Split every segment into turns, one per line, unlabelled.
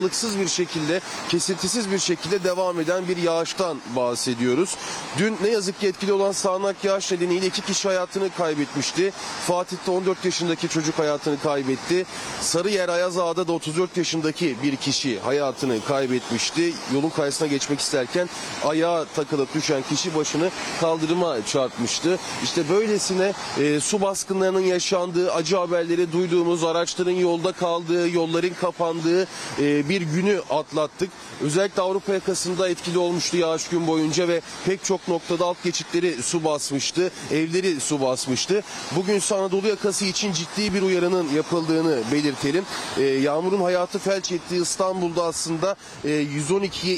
Aralıksız bir şekilde, kesintisiz bir şekilde devam eden bir yağıştan bahsediyoruz. Dün ne yazık ki etkili olan sağanak yağış nedeniyle 2 kişi hayatını kaybetmişti. Fatih'te 14 yaşındaki çocuk hayatını kaybetti. Sarıyer Ayazağa'da da 34 yaşındaki bir kişi hayatını kaybetmişti. Yolun karşısına geçmek isterken ayağa takılıp düşen kişi başını kaldırıma çarpmıştı. İşte böylesine su baskınlarının yaşandığı, acı haberleri duyduğumuz, araçların yolda kaldığı, yolların kapandığı bir günü atlattık. Özellikle Avrupa yakasında etkili olmuştu yağış gün boyunca ve pek çok noktada alt geçitleri su basmıştı, evleri su basmıştı. Bugün ise Anadolu yakası için ciddi bir uyarının yapıldığını belirtelim. Yağmurun hayatı felç ettiği İstanbul'da aslında 112'ye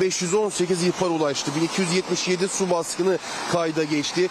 2518 ihbar ulaştı. 1277 su baskını kayda geçti.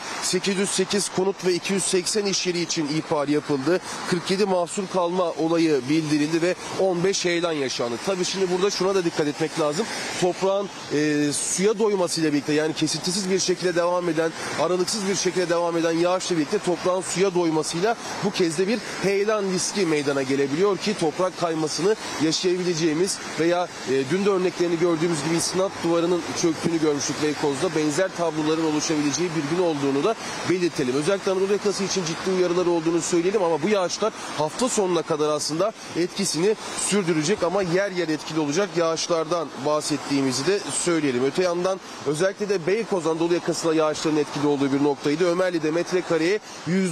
808 konut ve 280 iş yeri için ihbar yapıldı. 47 mahsur kalma olayı bildirildi ve 15 heyelan yaşandı. Tabii şimdi burada şuna da dikkat etmek lazım. Toprağın suya doymasıyla birlikte, yani kesintisiz bir şekilde devam eden, aralıksız bir şekilde devam eden yağışla birlikte toprağın suya doymasıyla bu kez de bir heyelan riski meydana gelebiliyor ki toprak kaymasını yaşayabileceğimiz veya dün de örneklerini gördüğümüz gibi istinat duvarının çöktüğünü görmüştük Beykoz'da, benzer tabloların oluşabileceği bir gün olduğunu da belirtelim. Özellikle Anadolu yakası için ciddi uyarılar olduğunu söyleyelim ama bu yağışlar hafta sonuna kadar aslında etkisini sürdürecek ama yer yer etkili olacak yağışlardan bahsettiğimizi de söyleyelim. Öte yandan özellikle de Beykoz Anadolu yakasında yağışların etkili olduğu bir noktaydı. Ömerli'de metrekareye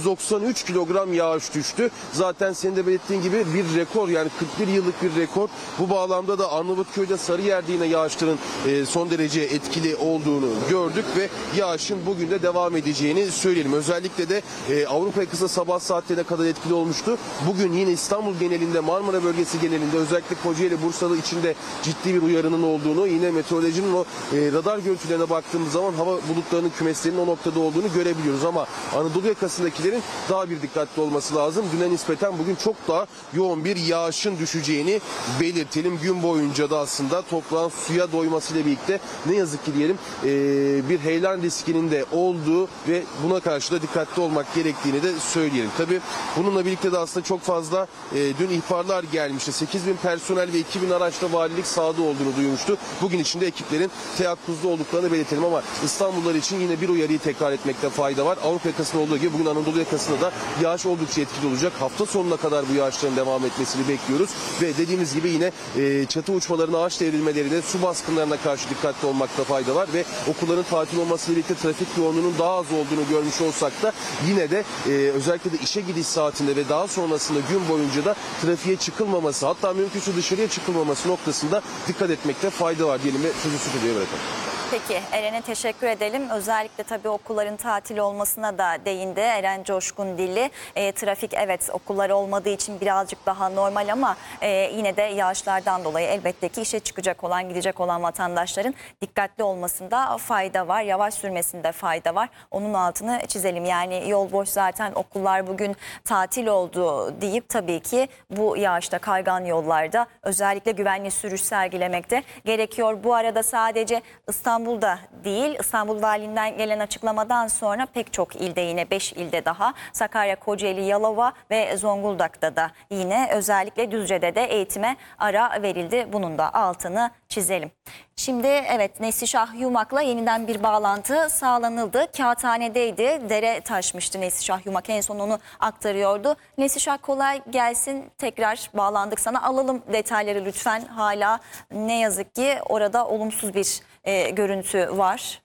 193 kilogram yağış düştü. Zaten senin de belirttiğin gibi bir rekor, yani 41 yıllık bir rekor. Bu bağlamda da Arnavutköy'de Sarıyer'de yine yağışların son derece etkili olduğunu gördük ve yağışın bugün de devam edeceğini söyleyelim. Özellikle de Avrupa yakasında sabah saatlerine kadar etkili olmuştu. Bugün yine İstanbul genelinde, Marmara bölgesi genelinde, özellikle Kocaeli, Bursa'da içinde ciddi bir uyarının olduğunu, yine meteorolojinin o radar görüntülerine baktığımız zaman hava bulutlarının kümeslerinin o noktada olduğunu görebiliyoruz ama Anadolu yakasındakilerin daha bir dikkatli olması lazım. Düne nispeten bugün çok daha yoğun bir yağışın düşeceğini belirtelim. Gün boyunca da aslında toprağın suya doymasıyla birlikte ne yazık ki diyelim bir heyelan riskinin de olduğu ve buna karşı da dikkatli olmak gerektiğini de söyleyelim. Tabii bununla birlikte de aslında çok fazla dün ihbarlar gelmişti. 8000 personel ve 2000 araçla valilik sahada olduğunu duymuştu. Bugün içinde ekiplerin teyakkuzda olduklarını belirtelim ama İstanbullular için yine bir uyarıyı tekrar etmekte fayda var. Avrupa yakasında olduğu gibi bugün Anadolu yakasında da yağış oldukça etkili olacak. Hafta sonuna kadar bu yağışların devam etmesini bekliyoruz ve dediğimiz gibi yine çatı uçmalarına, ağaç devrilmelerine, su baskınlarına karşı dikkatli olmakta fayda var ve okulların tatil olmasıyla birlikte trafik yoğunluğunun daha az olduğunu görmüş olsak da yine de özellikle de işe gidiş saatinde ve daha sonrasında gün boyunca da trafiğe çıkılmaması, hatta mümkünse dışarıya çıkılmaması noktasında dikkat etmekte fayda var diyelim ve sözü stüdyoya bırakalım.
Peki Eren'e teşekkür edelim. Özellikle tabii okulların tatil olmasına da değindi Eren Coşkun Dilli. Trafik evet okullar olmadığı için birazcık daha normal ama yine de yağışlardan dolayı elbette ki işe çıkacak olan, gidecek olan vatandaşların dikkatli olmasında fayda var. Yavaş sürmesinde fayda var. Onun altını çizelim. Yani yol boş, zaten okullar bugün tatil oldu deyip tabii ki bu yağışta, kaygan yollarda özellikle güvenli sürüş sergilemekte gerekiyor. Bu arada sadece İstanbul'da değil, İstanbul Valiliğinden gelen açıklamadan sonra pek çok ilde, yine 5 ilde daha, Sakarya, Kocaeli, Yalova ve Zonguldak'ta da yine özellikle Düzce'de de eğitime ara verildi. Bunun da altını çizelim. Şimdi evet, Neslişah Yumak'la yeniden bir bağlantı sağlanıldı. Kağıthane'deydi, dere taşmıştı Neslişah Yumak, en son onu aktarıyordu. Neslişah kolay gelsin, tekrar bağlandık sana, alalım detayları lütfen. Hala ne yazık ki orada olumsuz bir görüntü var.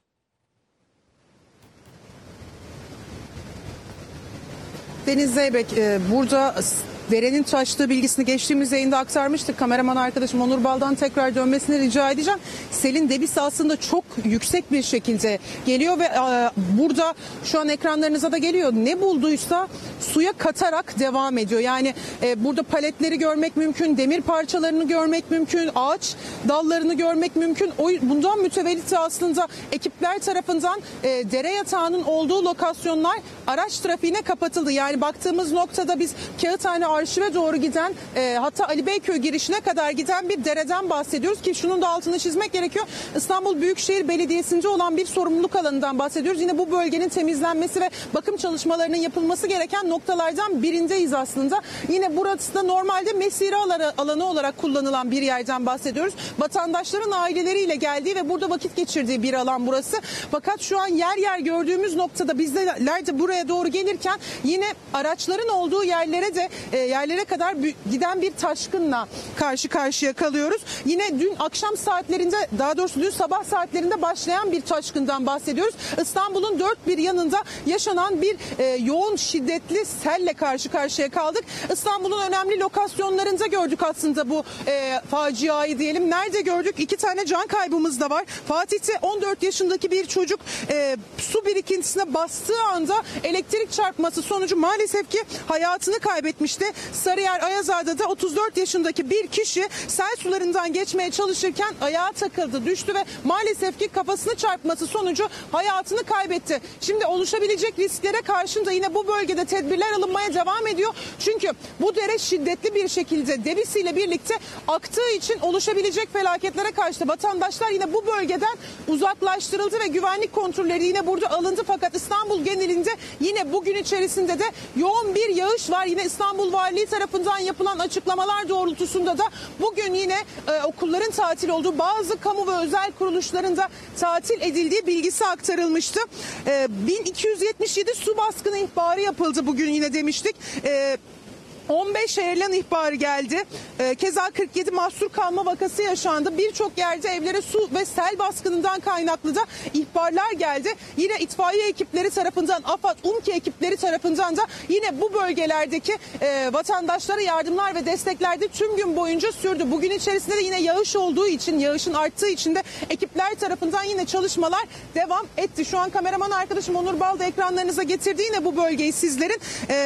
Deniz Zeybek burada derenin taştığı bilgisini geçtiğimiz yayında aktarmıştık. Kameraman arkadaşım Onur Bal'dan tekrar dönmesini rica edeceğim. Selin debisi aslında çok yüksek bir şekilde geliyor ve burada şu an ekranlarınıza da geliyor. Ne bulduysa suya katarak devam ediyor. Yani burada paletleri görmek mümkün, demir parçalarını görmek mümkün, ağaç dallarını görmek mümkün. Bundan mütevellit aslında ekipler tarafından dere yatağının olduğu lokasyonlar araç trafiğine kapatıldı. Yani baktığımız noktada biz Kağıthane arşive doğru giden hatta Ali Beyköy girişine kadar giden bir dereden bahsediyoruz ki şunun da altını çizmek gerekiyor. İstanbul Büyükşehir Belediyesi'nde olan bir sorumluluk alanından bahsediyoruz. Yine bu bölgenin temizlenmesi ve bakım çalışmalarının yapılması gereken noktalardan birindeyiz aslında. Yine burası da normalde mesire alanı olarak kullanılan bir yerden bahsediyoruz. Vatandaşların aileleriyle geldiği ve burada vakit geçirdiği bir alan burası. Fakat şu an yer yer gördüğümüz noktada bizler de buraya doğru gelirken yine araçların olduğu yerlere kadar giden bir taşkınla karşı karşıya kalıyoruz. Yine dün akşam saatlerinde, daha doğrusu dün sabah saatlerinde başlayan bir taşkından bahsediyoruz. İstanbul'un dört bir yanında yaşanan bir yoğun şiddetli selle karşı karşıya kaldık. İstanbul'un önemli lokasyonlarında gördük aslında bu faciayı diyelim. Nerede gördük? 2 tane can kaybımız da var. Fatih'te 14 yaşındaki bir çocuk su birikintisine bastığı anda elektrik çarpması sonucu maalesef ki hayatını kaybetmişti. Sarıyer Ayazağa'da 34 yaşındaki bir kişi sel sularından geçmeye çalışırken ayağa takıldı, düştü ve maalesef ki kafasını çarpması sonucu hayatını kaybetti. Şimdi oluşabilecek risklere karşın da yine bu bölgede tedbirler alınmaya devam ediyor. Çünkü bu dere şiddetli bir şekilde debisiyle birlikte aktığı için oluşabilecek felaketlere karşı vatandaşlar yine bu bölgeden uzaklaştırıldı ve güvenlik kontrolleri yine burada alındı. Fakat İstanbul genelinde yine bugün içerisinde de yoğun bir yağış var. Yine İstanbul Valiliği tarafından yapılan açıklamalar doğrultusunda da bugün yine okulların tatil olduğu, bazı kamu ve özel kuruluşların da tatil edildiği bilgisi aktarılmıştı. 1277 su baskını ihbarı yapıldı bugün yine demiştik. 15 heyelan ihbarı geldi. Keza 47 mahsur kalma vakası yaşandı. Birçok yerde evlere su ve sel baskınından kaynaklı da ihbarlar geldi. Yine itfaiye ekipleri tarafından, AFAD, UMKE ekipleri tarafından da yine bu bölgelerdeki vatandaşlara yardımlar ve destekler de tüm gün boyunca sürdü. Bugün içerisinde de yine yağış olduğu için, yağışın arttığı için de ekipler tarafından yine çalışmalar devam etti. Şu an kameraman arkadaşım Onur Bal da ekranlarınıza getirdi yine bu bölgeyi sizlerin.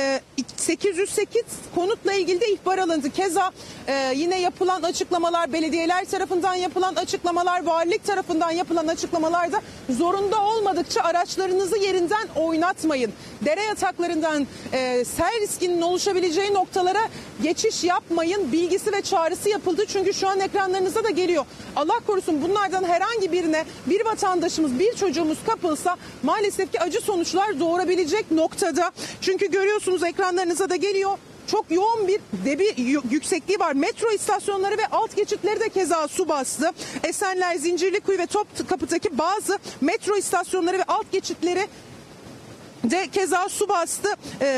808 konutla ilgili de ihbar alındı. Keza yine yapılan açıklamalar, belediyeler tarafından yapılan açıklamalar, valilik tarafından yapılan açıklamalarda zorunda olmadıkça araçlarınızı yerinden oynatmayın. Dere yataklarından sel riskinin oluşabileceği noktalara geçiş yapmayın bilgisi ve çağrısı yapıldı. Çünkü şu an ekranlarınıza da geliyor. Allah korusun bunlardan herhangi birine bir vatandaşımız, bir çocuğumuz kapılsa maalesef ki acı sonuçlar doğurabilecek noktada. Çünkü görüyorsunuz ekranlarınıza da geliyor. Çok yoğun bir yüksekliği var. Metro istasyonları ve alt geçitleri de keza su bastı. Esenler, Zincirlikuyu ve Topkapı'daki bazı metro istasyonları ve alt geçitleri de keza su bastı.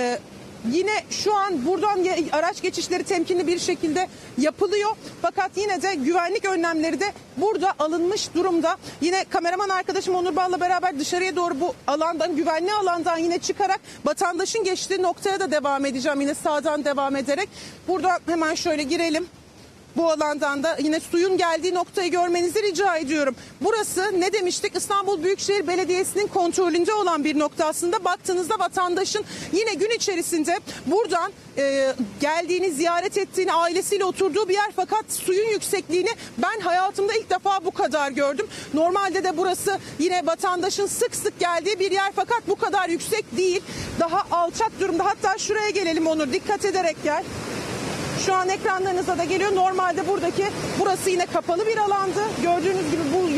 Yine şu an buradan araç geçişleri temkinli bir şekilde yapılıyor. Fakat yine de güvenlik önlemleri de burada alınmış durumda. Yine kameraman arkadaşım Onur Bal'la beraber dışarıya doğru bu alandan, güvenli alandan yine çıkarak vatandaşın geçtiği noktaya da devam edeceğim. Yine sağdan devam ederek. Burada hemen şöyle girelim. Bu alandan da yine suyun geldiği noktayı görmenizi rica ediyorum. Burası ne demiştik? İstanbul Büyükşehir Belediyesi'nin kontrolünde olan bir nokta aslında. Baktığınızda vatandaşın yine gün içerisinde buradan geldiğini, ziyaret ettiğini, ailesiyle oturduğu bir yer. Fakat suyun yüksekliğini ben hayatımda ilk defa bu kadar gördüm. Normalde de burası yine vatandaşın sık sık geldiği bir yer fakat bu kadar yüksek değil. Daha alçak durumda. Hatta şuraya gelelim Onur, dikkat ederek gel. Şu an ekranlarınıza da geliyor. Normalde burası yine kapalı bir alandı. Gördüğünüz gibi bu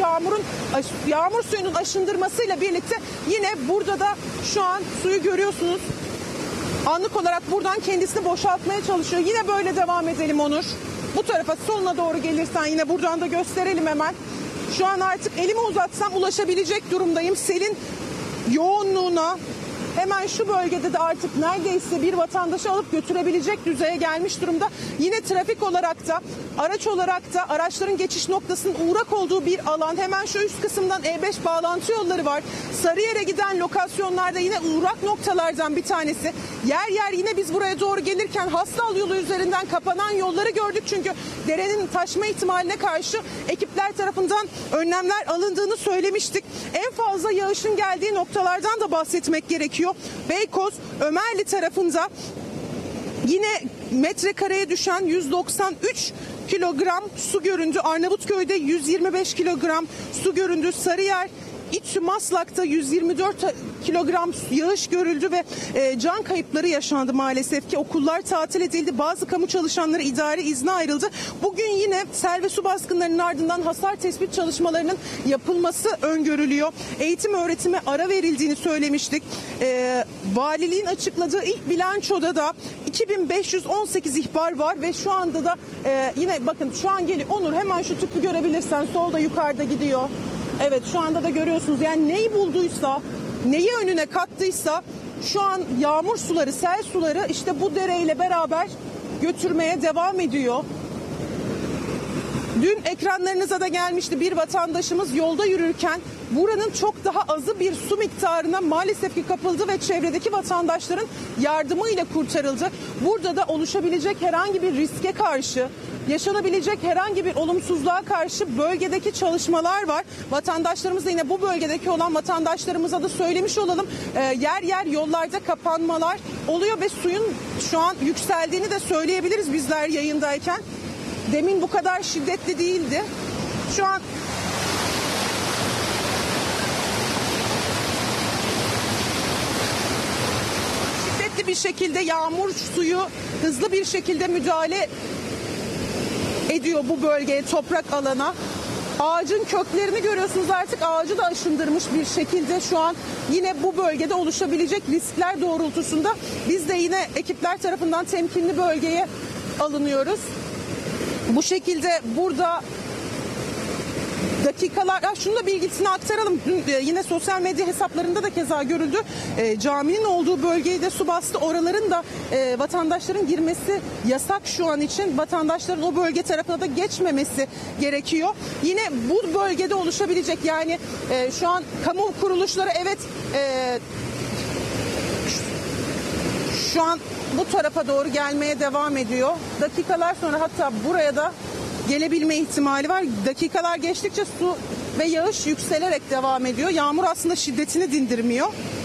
yağmur suyunun aşındırmasıyla birlikte yine burada da şu an suyu görüyorsunuz. Anlık olarak buradan kendisini boşaltmaya çalışıyor. Yine böyle devam edelim Onur. Bu tarafa soluna doğru gelirsen yine buradan da gösterelim hemen. Şu an artık elimi uzatsam ulaşabilecek durumdayım. Selin yoğunluğuna hemen şu bölgede de artık neredeyse bir vatandaşı alıp götürebilecek düzeye gelmiş durumda. Yine trafik olarak da, araç olarak da araçların geçiş noktasının uğrak olduğu bir alan. Hemen şu üst kısımdan E5 bağlantı yolları var. Sarıyer'e giden lokasyonlarda yine uğrak noktalardan bir tanesi. Yer yer yine biz buraya doğru gelirken Hastal yolu üzerinden kapanan yolları gördük. Çünkü derenin taşma ihtimaline karşı ekipler tarafından önlemler alındığını söylemiştik. En fazla yağışın geldiği noktalardan da bahsetmek gerekiyor. Beykoz, Ömerli tarafında yine metrekareye düşen 193 kilogram su göründü. Arnavutköy'de 125 kilogram su göründü. Sarıyer İTÜ Maslak'ta 124 kilogram yağış görüldü ve can kayıpları yaşandı maalesef ki. Okullar tatil edildi. Bazı kamu çalışanları idari izne ayrıldı. Bugün yine sel ve su baskınlarının ardından hasar tespit çalışmalarının yapılması öngörülüyor. Eğitim öğretime ara verildiğini söylemiştik. Valiliğin açıkladığı ilk bilançoda da 2518 ihbar var ve şu anda da yine bakın şu an geliyor. Onur, hemen şu tüpü görebilirsen, solda yukarıda gidiyor. Evet, şu anda da görüyorsunuz. Yani neyi bulduysa, neyi önüne kattıysa şu an yağmur suları, sel suları işte bu dereyle beraber götürmeye devam ediyor. Dün ekranlarınıza da gelmişti, bir vatandaşımız yolda yürürken buranın çok daha azı bir su miktarına maalesef ki kapıldı ve çevredeki vatandaşların yardımıyla kurtarıldı. Burada da oluşabilecek herhangi bir riske karşı, yaşanabilecek herhangi bir olumsuzluğa karşı bölgedeki çalışmalar var. Vatandaşlarımız da, yine bu bölgedeki olan vatandaşlarımıza da söylemiş olalım. Yer yer yollarda kapanmalar oluyor ve suyun şu an yükseldiğini de söyleyebiliriz bizler yayındayken. Demin bu kadar şiddetli değildi. Şu an şiddetli bir şekilde yağmur suyu hızlı bir şekilde müdahale ediyor bu bölgeye, toprak alana. Ağacın köklerini görüyorsunuz, artık ağacı da aşındırmış bir şekilde şu an yine bu bölgede oluşabilecek riskler doğrultusunda biz de yine ekipler tarafından temkinli bölgeye alınıyoruz. Bu şekilde burada dakikalar, şunu da bilgisini aktaralım. Dün yine sosyal medya hesaplarında da keza görüldü. Caminin olduğu bölgeyi de su bastı. Oraların da vatandaşların girmesi yasak şu an için. Vatandaşların o bölge tarafına da geçmemesi gerekiyor. Yine bu bölgede oluşabilecek, yani şu an kamu kuruluşları evet şu an bu tarafa doğru gelmeye devam ediyor. Dakikalar sonra hatta buraya da gelebilme ihtimali var. Dakikalar geçtikçe su ve yağış yükselerek devam ediyor. Yağmur aslında şiddetini dindirmiyor.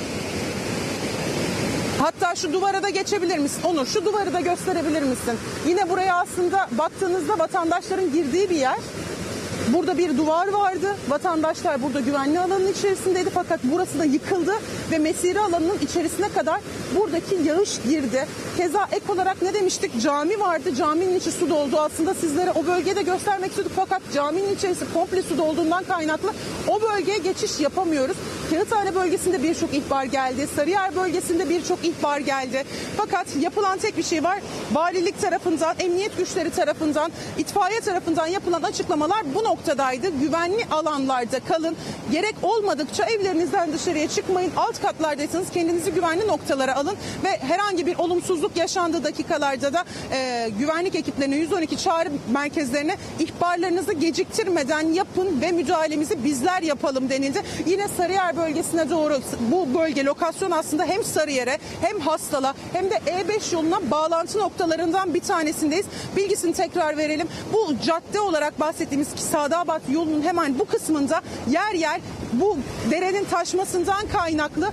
Hatta şu duvara da geçebilir misin? Onur, şu duvarı da gösterebilir misin? Yine buraya aslında baktığınızda vatandaşların girdiği bir yer. Burada bir duvar vardı. Vatandaşlar burada güvenli alanın içerisindeydi, fakat burası da yıkıldı ve mesire alanının içerisine kadar buradaki yağış girdi. Keza ek olarak ne demiştik? Cami vardı. Caminin içi su doldu. Aslında sizlere o bölgede göstermek istedik, fakat caminin içerisi komple su dolduğundan kaynaklı o bölgeye geçiş yapamıyoruz. Kağıthane bölgesinde birçok ihbar geldi. Sarıyer bölgesinde birçok ihbar geldi. Fakat yapılan tek bir şey var. Valilik tarafından, emniyet güçleri tarafından, itfaiye tarafından yapılan açıklamalar bu noktadaydı. Güvenli alanlarda kalın. Gerek olmadıkça evlerinizden dışarıya çıkmayın. Alt katlardaysanız kendinizi güvenli noktalara alın ve herhangi bir olumsuzluk yaşandığı dakikalarda da güvenlik ekiplerine, 112 çağrı merkezlerine ihbarlarınızı geciktirmeden yapın ve müdahalemizi bizler yapalım denildi. Yine Sarıyer bölgesine doğru, bu bölge lokasyon aslında hem Sarıyer'e hem Hastal'a hem de E5 yoluna bağlantı noktalarından bir tanesindeyiz. Bilgisini tekrar verelim. Bu cadde olarak bahsettiğimiz Sadabat yolunun hemen bu kısmında yer yer bu derenin taşmasından kaynaklı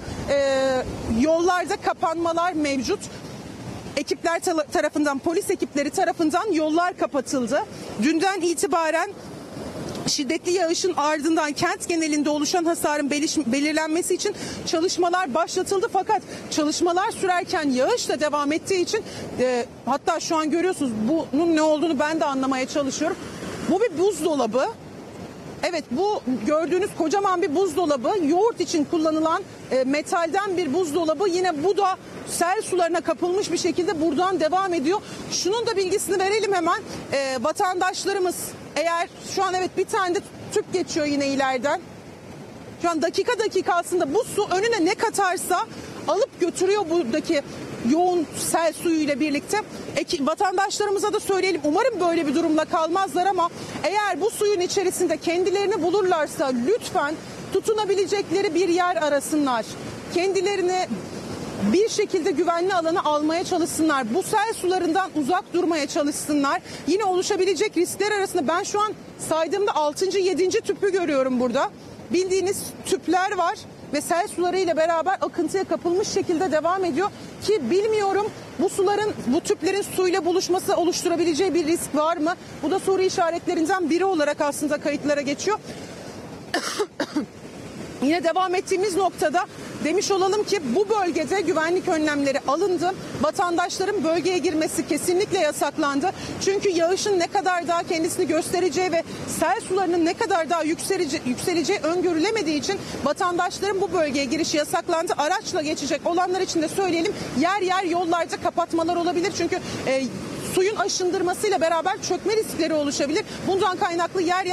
yollarda kapanmalar mevcut. Ekipler tarafından, polis ekipleri tarafından yollar kapatıldı. Dünden itibaren şiddetli yağışın ardından kent genelinde oluşan hasarın belirlenmesi için çalışmalar başlatıldı. Fakat çalışmalar sürerken yağış da devam ettiği için hatta şu an görüyorsunuz bunun ne olduğunu ben de anlamaya çalışıyorum. Bu bir buzdolabı. Evet, bu gördüğünüz kocaman bir buzdolabı, yoğurt için kullanılan metalden bir buzdolabı. Yine bu da sel sularına kapılmış bir şekilde buradan devam ediyor. Şunun da bilgisini verelim hemen. Vatandaşlarımız, eğer şu an evet bir tane de tüp geçiyor yine ileriden. Şu an dakika aslında bu su önüne ne katarsa alıp götürüyor buradaki yoğun sel suyuyla birlikte. Vatandaşlarımıza da söyleyelim, umarım böyle bir durumla kalmazlar, ama eğer bu suyun içerisinde kendilerini bulurlarsa lütfen tutunabilecekleri bir yer arasınlar. Kendilerini bir şekilde güvenli alana almaya çalışsınlar. Bu sel sularından uzak durmaya çalışsınlar. Yine oluşabilecek riskler arasında ben şu an saydığımda 6. 7. tüpü görüyorum burada. Bildiğiniz tüpler var ve sel suları ile beraber akıntıya kapılmış şekilde devam ediyor ki bilmiyorum bu tüplerin suyla buluşması oluşturabileceği bir risk var mı? Bu da soru işaretlerinden biri olarak aslında kayıtlara geçiyor. Yine devam ettiğimiz noktada demiş olalım ki bu bölgede güvenlik önlemleri alındı. Vatandaşların bölgeye girmesi kesinlikle yasaklandı. Çünkü yağışın ne kadar daha kendisini göstereceği ve sel sularının ne kadar daha yükseleceği öngörülemediği için vatandaşların bu bölgeye girişi yasaklandı. Araçla geçecek olanlar için de söyleyelim, yer yer yollarda kapatmalar olabilir. Çünkü suyun aşındırmasıyla beraber çökme riskleri oluşabilir. Bundan kaynaklı yer yer